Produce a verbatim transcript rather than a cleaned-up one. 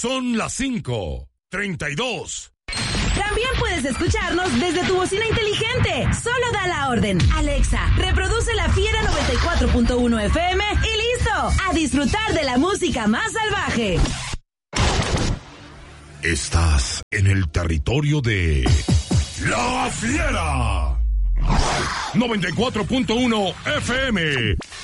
Son las cinco treinta y dos. También puedes escucharnos desde tu bocina inteligente. Solo da la orden. Alexa, reproduce La Fiera noventa y cuatro punto uno F M y listo. A disfrutar de la música más salvaje. Estás en el territorio de La Fiera noventa y cuatro punto uno F M.